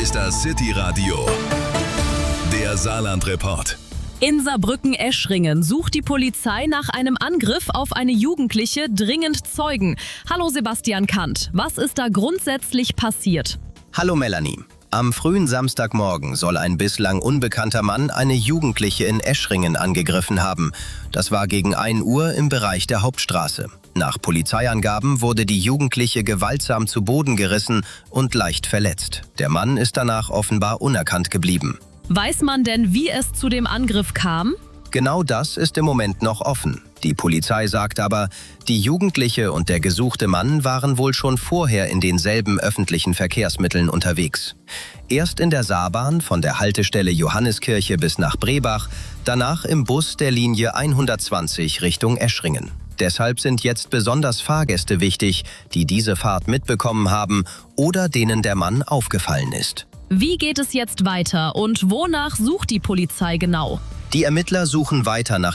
ist das City-Radio, der Saarland-Report. In Saarbrücken-Eschringen sucht die Polizei nach einem Angriff auf eine Jugendliche dringend Zeugen. Hallo Sebastian Kant, was ist da grundsätzlich passiert? Hallo Melanie. Am frühen Samstagmorgen soll ein bislang unbekannter Mann eine Jugendliche in Eschringen angegriffen haben. Das war gegen 1 Uhr im Bereich der Hauptstraße. Nach Polizeiangaben wurde die Jugendliche gewaltsam zu Boden gerissen und leicht verletzt. Der Mann ist danach offenbar unerkannt geblieben. Weiß man denn, wie es zu dem Angriff kam? Genau das ist im Moment noch offen. Die Polizei sagt aber, die Jugendliche und der gesuchte Mann waren wohl schon vorher in denselben öffentlichen Verkehrsmitteln unterwegs. Erst in der Saarbahn von der Haltestelle Johanniskirche bis nach Brebach, danach im Bus der Linie 120 Richtung Eschringen. Deshalb sind jetzt besonders Fahrgäste wichtig, die diese Fahrt mitbekommen haben oder denen der Mann aufgefallen ist. Wie geht es jetzt weiter und wonach sucht die Polizei genau? Die Ermittler suchen weiter nach